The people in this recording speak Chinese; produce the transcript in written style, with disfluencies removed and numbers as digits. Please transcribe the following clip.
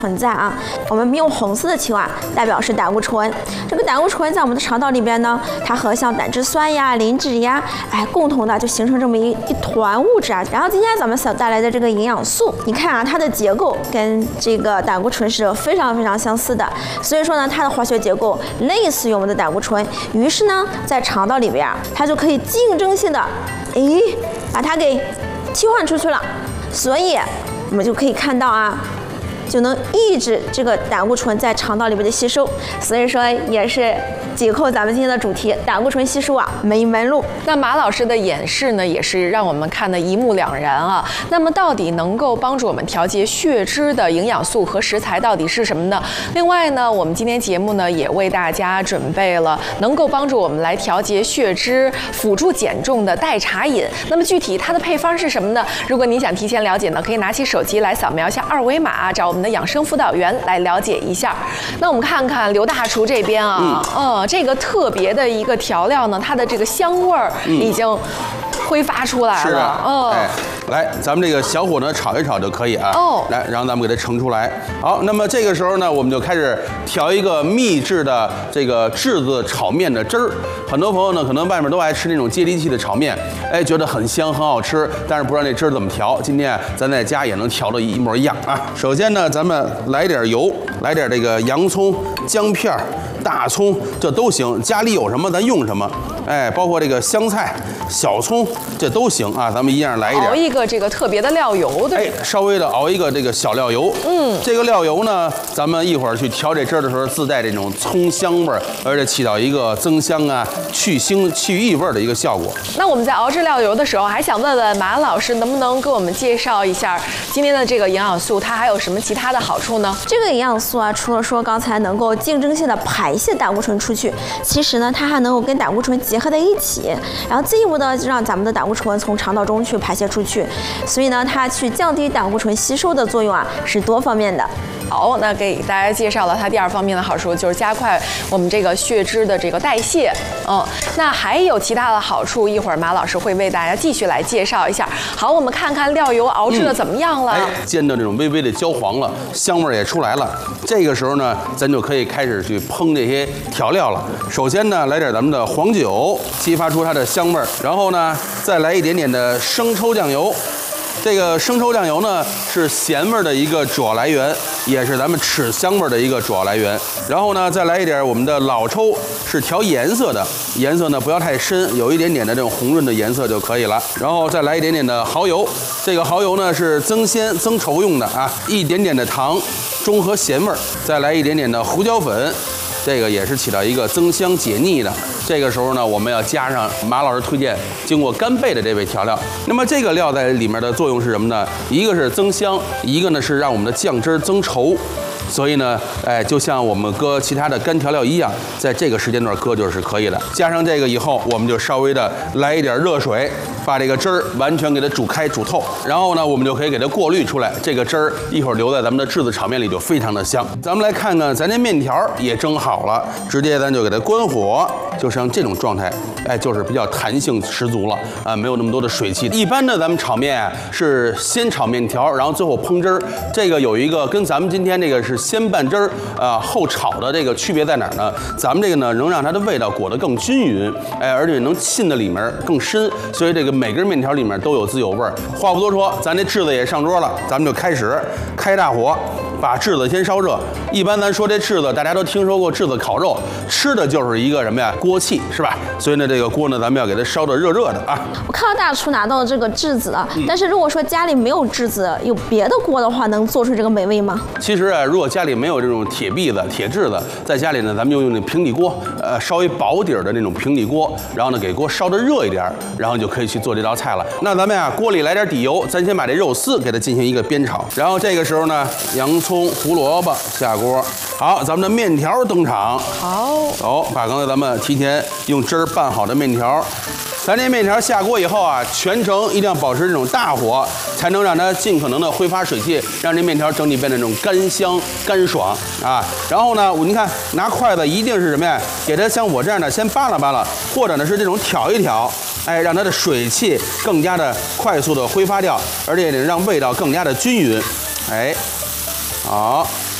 存在啊，我们用红色的球啊，代表是胆固醇。这个胆固醇在我们的肠道里边呢，它和像胆汁酸呀、磷脂呀，共同的就形成这么一团物质啊。然后今天咱们所带来的这个营养素，你看啊，它的结构跟这个胆固醇是非常非常相似的，所以说呢，它的化学结构类似于我们的胆固醇，于是呢，在肠道里边啊，它就可以竞争性的，把它给替换出去了。所以我们就可以看到啊。就能抑制这个胆固醇在肠道里面的吸收，所以说也是紧扣咱们今天的主题，胆固醇吸收啊没门路。 那马老师的演示呢，也是让我们看得一目了然啊。那么到底能够帮助我们调节血脂的营养素和食材到底是什么呢？另外呢，我们今天节目呢也为大家准备了能够帮助我们来调节血脂、辅助减重的代茶饮。那么具体它的配方是什么呢？如果您想提前了解呢，可以拿起手机来扫描一下二维码，找我们的养生辅导员来了解一下。那我们看看刘大厨这边啊，这个特别的一个调料呢，它的这个香味儿已经挥发出来了。 是的，来，咱们这个小火呢炒一炒就可以啊。来，然后咱们给它盛出来。好，那么这个时候呢，我们就开始调一个秘制的这个炙子炒面的汁儿。很多朋友呢，可能外面都爱吃那种接地气的炒面，觉得很香很好吃，但是不知道那汁儿怎么调。今天咱在家也能调的一模一样啊。首先呢，咱们来点油，来点这个洋葱、姜片、大葱，这都行，家里有什么咱用什么。包括这个香菜、小葱，这都行啊。咱们一样来一点， 熬一个这个特别的料油的， 稍微的熬一个这个小料油。这个料油呢，咱们一会儿去调这汁儿的时候，自带这种葱香味儿，而且起到一个增香啊、去腥、去异味的一个效果。 那我们在熬制料油的时候，还想问问马老师，能不能给我们介绍一下今天的这个营养素，它还有什么其他的好处呢？ 这个营养素啊，除了说刚才能够竞争性的排泄胆固醇出去，其实呢，它还能够跟胆固醇结合在一起，然后进一步的让咱们的胆固醇从肠道中去排泄出去，所以呢，它去降低胆固醇吸收的作用啊，是多方面的。 好，那给大家介绍了它第二方面的好处，就是加快我们这个血脂的这个代谢。那还有其他的好处，一会儿马老师会为大家继续来介绍一下。好，我们看看料油熬制的怎么样了？ 煎的这种微微的焦黄了，香味也出来了。这个时候呢，咱就可以开始去烹这些调料了。首先呢，来点咱们的黄酒，激发出它的香味儿。然后呢，再来一点点的生抽酱油。这个生抽酱油呢是咸味的一个主要来源，也是咱们吃香味的一个主要来源。然后呢，再来一点我们的老抽，是调颜色的，颜色呢不要太深，有一点点的这种红润的颜色就可以了。然后再来一点点的蚝油，这个蚝油呢是增鲜增稠用的啊，一点点的糖，中和咸味。再来一点点的胡椒粉。这个也是起到一个增香解腻的。这个时候呢，我们要加上马老师推荐经过干焙的这味调料。那么这个料在里面的作用是什么呢？一个是增香，一个呢是让我们的酱汁增稠。所以呢，就像我们搁其他的干调料一样，在这个时间段搁就是可以了。加上这个以后，我们就稍微的来一点热水，把这个汁儿完全给它煮开煮透。然后呢，我们就可以给它过滤出来。这个汁儿一会儿留在咱们的炙子炒面里就非常的香。咱们来看看，咱这面条也蒸好了，直接咱就给它关火，就像这种状态，就是比较弹性十足了啊，没有那么多的水汽。一般的咱们炒面是先炒面条，然后最后烹汁儿。这个有一个跟咱们今天这个是先拌汁儿后炒的这个区别在哪儿呢？咱们这个呢能让它的味道裹得更均匀，而且能沁的里面更深，所以这个每根面条里面都有滋有味儿。话不多说，咱这炙子也上桌了，咱们就开始开大火。把炙子先烧热。一般咱说这炙子，大家都听说过炙子烤肉，吃的就是一个什么呀？锅气，是吧？所以呢，这个锅呢，咱们要给它烧得热热的啊。 我看到大厨拿到这个炙子了，但是如果说家里没有炙子，有别的锅的话，能做出这个美味吗？ 其实啊，如果家里没有这种铁篦子、铁炙子，在家里呢，咱们就用那平底锅，稍微薄底儿的那种平底锅，然后呢，给锅烧得热一点，然后就可以去做这道菜了。那咱们呀，锅里来点底油，咱先把这肉丝给它进行一个煸炒，然后这个时候呢，洋葱、胡萝卜下锅。好，咱们的面条登场。好，把刚才咱们提前用汁儿拌好的面条。咱这面条下锅以后啊，全程一定要保持这种大火，才能让它尽可能的挥发水汽，让这面条整体变得这种干香干爽啊。然后呢，您看拿筷子一定是什么呀？给它像我这样的先扒拉扒拉，或者呢是这种挑一挑，让它的水汽更加的快速的挥发掉，而且呢让味道更加的均匀。好。